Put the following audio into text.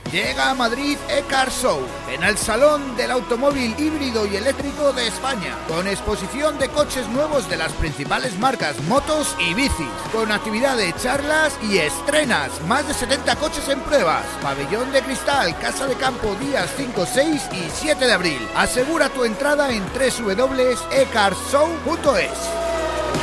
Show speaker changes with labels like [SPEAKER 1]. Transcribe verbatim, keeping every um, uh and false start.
[SPEAKER 1] Llega a Madrid E-Car Show, en el Salón del Automóvil Híbrido y Eléctrico de España, con exposición de coches nuevos de las principales marcas, motos y bicis, con actividad de charlas y estrenas, más de setenta coches en pruebas, pabellón de cristal, casa de campo días cinco, seis y siete de abril. Asegura tu entrada en doble u doble u doble u punto e car show punto es.